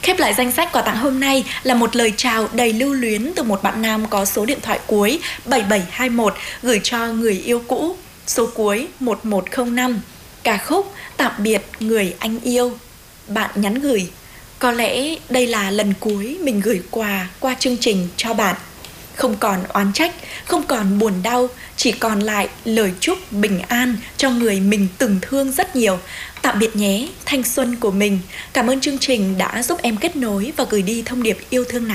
Khép lại danh sách quà tặng hôm nay là một lời chào đầy lưu luyến từ một bạn nam có số điện thoại cuối 7721 gửi cho người yêu cũ, số cuối 1105. Ca khúc Tạm biệt người anh yêu. Bạn nhắn gửi: có lẽ đây là lần cuối mình gửi quà qua chương trình cho bạn. Không còn oán trách, không còn buồn đau, chỉ còn lại lời chúc bình an cho người mình từng thương rất nhiều. Tạm biệt nhé, thanh xuân của mình. Cảm ơn chương trình đã giúp em kết nối và gửi đi thông điệp yêu thương này.